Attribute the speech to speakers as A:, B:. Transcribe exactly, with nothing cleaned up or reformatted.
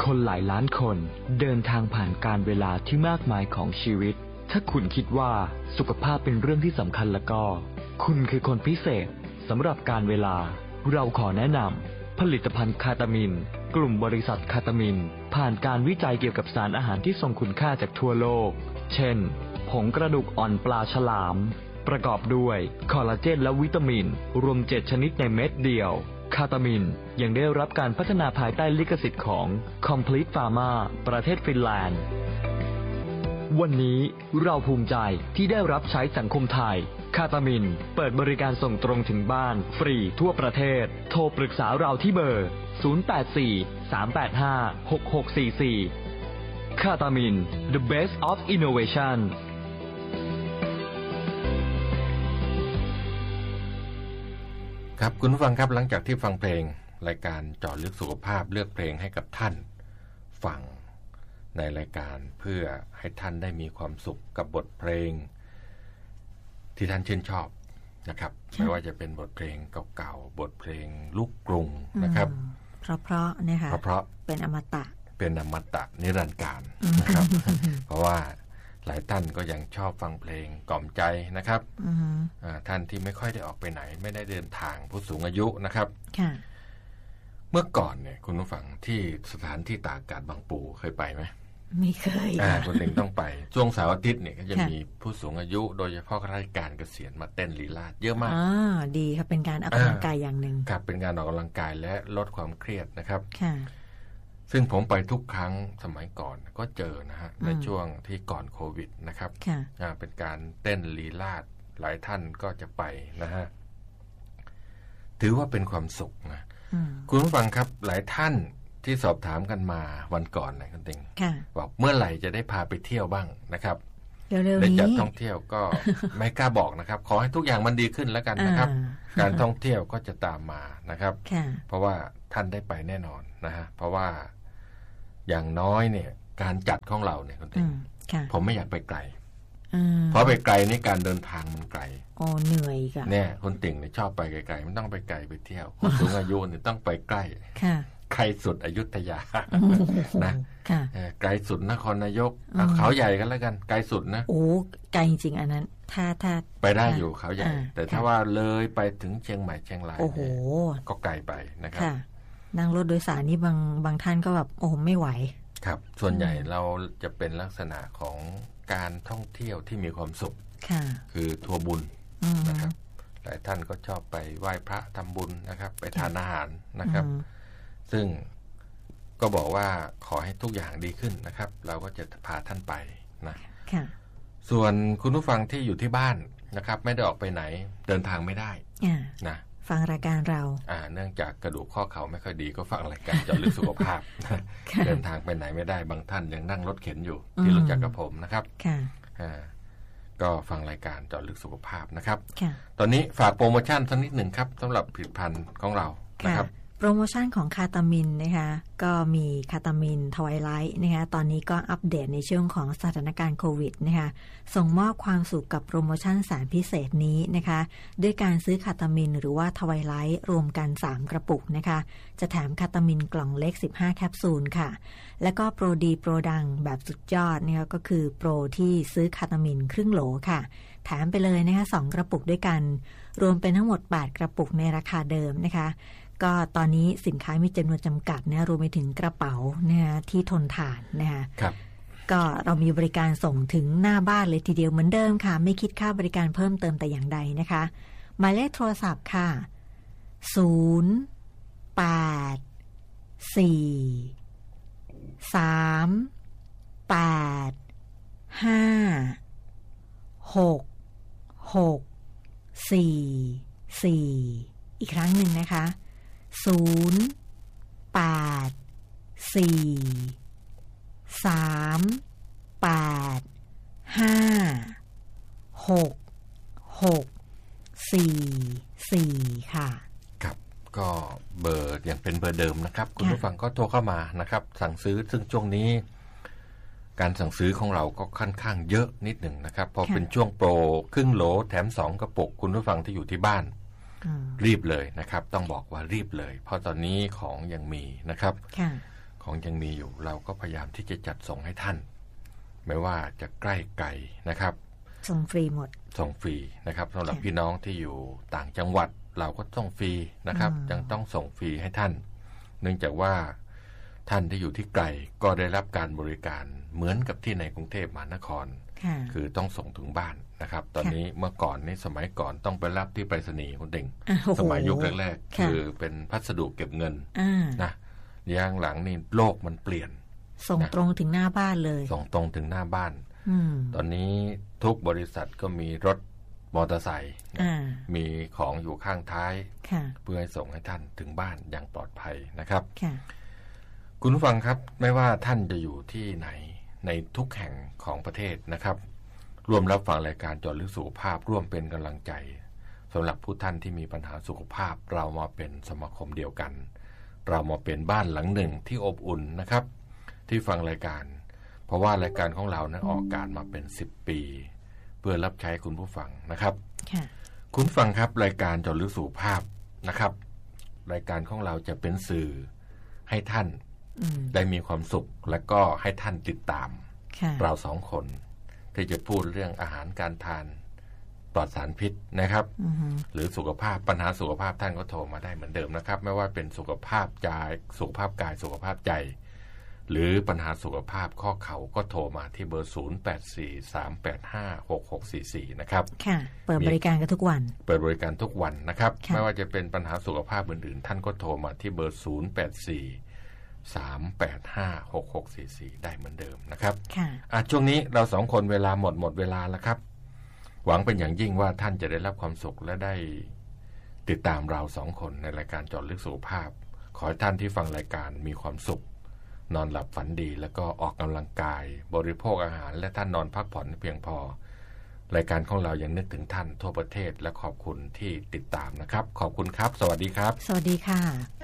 A: คนหลายล้านคนเดินทางผ่านการเวลาที่มากมายของชีวิตถ้าคุณคิดว่าสุขภาพเป็นเรื่องที่สำคัญแล้วก็คุณคือคนพิเศษสำหรับการเวลาเราขอแนะนำผลิตภัณฑ์คาตามินกลุ่มบริษัทคาตามินผ่านการวิจัยเกี่ยวกับสารอาหารที่ทรงคุณค่าจากทั่วโลกเช่นผงกระดูกอ่อนปลาฉลามประกอบด้วยคอลลาเจนและวิตามินรวมเจ็ดชนิดในเม็ดเดียวคาตามินยังได้รับการพัฒนาภายใต้ลิขสิทธิ์ของ Complete Pharma ประเทศฟินแลนด์วันนี้เราภูมิใจที่ได้รับใช้สังคมไทยคาตามินเปิดบริการส่งตรงถึงบ้านฟรีทั่วประเทศโทรปรึกษาเราที่เบอร์ศูนย์ แปด สี่ สาม แปด ห้า หก หก สี่ สี่คาตามิน The Best of Innovation
B: ครับคุณผู้ฟังครับหลังจากที่ฟังเพลงรายการเจาะลึกสุขภาพเลือกเพลงให้กับท่านฟังในรายการเพื่อให้ท่านได้มีความสุขกับบทเพลงที่ท่านชื่นชอบนะครับไม่ว่าจะเป็นบทเพลงเก่าๆบทเพลงลูกกรุงนะครับ
C: เพราะๆนะคะ
B: เพราะ
C: ๆเป็นอมตะ
B: เป็นอมตะนิรันดร์กาลนะครับ เพราะว่าหลายท่านก็ยังชอบฟังเพลงกล่อมใจนะครับท่านที่ไม่ค่อยได้ออกไปไหนไม่ได้เดินทางผู้สูงอายุนะครับเมื่อก่อนเนี่ยคุณผู้ฟังที่สถานที่ตากอากาศบางปูเคยไปไหม
C: ไม่เคย
B: อ่าคนหนึ่งต้องไปช่วงเสาร์อาทิตย์เนี่ยก็จะมีผู้สูงอายุโดยเฉพาะข้าราชการเกษียณมาเต้นลีลาศเยอะมาก
C: อ่าดีครับเป็นการออกกำลังกายอย่างหนึ่ง
B: ครับเป็นการออกกำลังกายและลดความเครียดนะครับ
C: ค่ะ
B: ซึ่งผมไปทุกครั้งสมัยก่อนก็เจอนะฮะในช่วงที่ก่อนโควิดนะครับอ่าเป็นการเต้นลีลาศหลายท่านก็จะไปนะฮะถือว่าเป็นความสุขนะคุณผู้ฟังครับหลายท่านที่สอบถามกันมาวันก่อนนะคุณติงบอกเมื่อไหร่จะได้พาไปเที่ยวบ้างนะครับได้จัดท่องเที่ยวก็ไม่กล้าบอกนะครับขอให้ทุกอย่างมันดีขึ้นแล้วกันนะครับการท่องเที่ยวก็จะตามมานะครับเพราะว่าท่านได้ไปแน่นอนนะฮะเพราะว่าอย่างน้อยเนี่ยการจัดของเราเนี่ยคุณติงผมไม่อยากไปไกลเพราะไปไกลนี่การเดินทางมันไกล
C: อ๋อเหนื่อยค่ะ
B: เนี่ยคุณติ่งเนี่ยชอบไปไกลๆมันต้องไปไกลไปเที่ยวคนสูงอายุเนี่ยต้องไปใกล้ไกลสุดอยุธยานะไกลสุดนครนายกเขาใหญ่กันแล้วกันไกลสุดนะ
C: โอ้ไกลจริงอันนั้นถ้าถ้า
B: ไปได้อยู่เขาใหญ่แต่ถ้าว่าเลยไปถึงเชียงใหม่เชียงราย
C: โอ้โห
B: ก็ไกลไปนะครับ
C: นั่งรถโดยสารนี่บางบางท่านก็แบบโอ้ไม่ไหว
B: ครับส่วนใหญ่เราจะเป็นลักษณะของการท่องเที่ยวที่มีความสุขคือทัวร์บุญนะครับหลายท่านก็ชอบไปไหว้พระทำบุญนะครับไปทานอาหารนะครับซึ่งก็บอกว่าขอให้ทุกอย่างดีขึ้นนะครับเราก็จะพาท่านไปนะส่วนคุณผู้ฟังที่อยู่ที่บ้านนะครับไม่ได้ออกไปไหนเดินทางไม่ได้นะ
C: ฟังรายการเรา
B: อ่าเนื่องจากกระดูกข้อเข่าไม่ค่อยดีก็ฟังรายการเจาะลึกสุขภาพเดินทางไปไหนไม่ได้บางท่านยังนั่งรถเข็นอยู่ที่รู้จักกับผมนะครับอ่าก็ฟังรายการเจาะลึกสุขภาพนะครับตอนนี้ฝากโปรโมชั่นสักนิดหนึ่งครับสำหรับผลิตภัณฑ์ของเรานะครับ
C: โปรโมชั่นของคาตามินนะคะก็มีคาตามินทวายไลท์นะคะตอนนี้ก็อัปเดตในช่วงของสถานการณ์โควิดนะคะส่งมอบความสุขกับโปรโมชั่นแสนพิเศษนี้นะคะด้วยการซื้อคาตามินหรือว่าทวายไลท์รวมกันสามกระปุกนะคะจะแถมคาตามินกล่องเล็กสิบห้าแคปซูลค่ะแล้วก็โปรดีโปรดังแบบสุดยอดนะคะก็คือโปรที่ซื้อคาตามินครึ่งโหลค่ะแถมไปเลยนะคะสองกระปุกด้วยกันรวมเป็นทั้งหมดแปดกระปุกในราคาเดิมนะคะก็ตอนนี้สินค้ามีจำนวนจำกัดนะรวมไปถึงกระเป๋านะคะที่ทนทานนะคะ
B: ครับ
C: ก็เรามีบริการส่งถึงหน้าบ้านเลยทีเดียวเหมือนเดิมค่ะไม่คิดค่าบริการเพิ่มเติมแต่อย่างใดนะคะหมายเลขโทรศัพท์ค่ะศูนย์ แปด สี่ สาม แปด ห้า หก หก สี่ สี่อีกครั้งหนึ่งนะคะศูนย์ แปด สี่ สาม แปด ห้า หก หก สี่ สี่ค่ะ
B: ครับก็เบอร์ยังเป็นเบอร์เดิมนะครับคุณผู้ฟังก็โทรเข้ามานะครับสั่งซื้อซึ่งช่วงนี้การสั่งซื้อของเราก็ค่อนข้างเยอะนิดหนึ่งนะครับพอเป็นช่วงโปรครึ่งโหลแถมสองกระปุกคุณผู้ฟังที่อยู่ที่บ้านรีบเลยนะครับต้องบอกว่ารีบเลยเพราะตอนนี้ของยังมีนะครับขของยังมีอยู่เราก็พยายามที่จะจัดส่งให้ท่านไม่ว่าจะใกล้ไกลนะครับ
C: ส่งฟรีหมด
B: ส่งฟรีนะครับสำหรับพี่น้องที่อยู่ต่างจังหวัดเราก็ต้องฟรีนะครับยังต้องส่งฟรีให้ท่านเนื่องจากว่าท่านที่อยู่ที่ไกลก็ได้รับการบริการเหมือนกับที่ในกรุงเทพมหานครคือต้องส่งถึงบ้านนะครับตอนนี้เมื่อก่อนนี่สมัยก่อนต้องไปรับที่ไปรษณีย์คุณเด่งสมัยยุคแรกๆคือเป็นพัสดุเก็บเงินนะอย่างหลังนี่โลกมันเปลี่ยน
C: ส่งตรงถึงหน้าบ้านเลย
B: ส่งตรงถึงหน้าบ้านตอนนี้ทุกบริษัทก็มีรถมอเตอร์ไซค์มีของอยู่ข้างท้ายเพื่อให้ส่งให้ท่านถึงบ้านอย่างปลอดภัยนะครับคุณผู้ฟังครับไม่ว่าท่านจะอยู่ที่ไหนในทุกแห่งของประเทศนะครับร่วมรับฟังรายการเจาะลึกสุขภาพร่วมเป็นกำลังใจสำหรับผู้ท่านที่มีปัญหาสุขภาพเรามาเป็นสมาคมเดียวกันเรามาเป็นบ้านหลังหนึ่งที่อบอุ่นนะครับที่ฟังรายการเพราะว่ารายการของเรานั้นออกอากาศมาเป็นสิบปีเพื่อรับใช้คุณผู้ฟังนะครับคุณฟังครับรายการเจาะลึกสุขภาพนะครับรายการของเราจะเป็นสื่อให้ท่านได้มีความสุขและก็ให้ท่านติดตามเราสองคนที่จะพูดเรื่องอาหารการทานปลอดสารพิษนะครับหรือสุขภาพปัญหาสุขภาพท่านก็โทรมาได้เหมือนเดิมนะครับไม่ว่าเป็นสุขภาพใจสุขภาพกายสุขภาพใจหรือปัญหาสุขภาพข้อเข่าก็โทรมาที่เบอร์ศูนย์ แปด สี่ สาม แปด ห้า หก หก สี่ สี่นะครับ
C: ค่ะเปิดบริการกันทุกวัน
B: เปิดบริการทุกวันนะครับไม่ว่าจะเป็นปัญหาสุขภาพอื่นๆท่านก็โทรมาที่เบอร์ศูนย์ แปด สี่ สาม แปด ห้า หก หก สี่ สี่ได้เหมือนเดิมนะครับค่ะอ่ะช่วงนี้เราสองคนเวลาหมดหมดเวลาแล้วครับหวังเป็นอย่างยิ่งว่าท่านจะได้รับความสุขและได้ติดตามเราสองคนในรายการเจาะลึกสุขภาพขอให้ท่านที่ฟังรายการมีความสุขนอนหลับฝันดีแล้วก็ออกกำลังกายบริโภคอาหารและท่านนอนพักผ่อนเพียงพอรายการของเรายังนึกถึงท่านทั่วประเทศและขอบคุณที่ติดตามนะครับขอบคุณครับสวัสดีครับ
C: สวัสดีค่ะ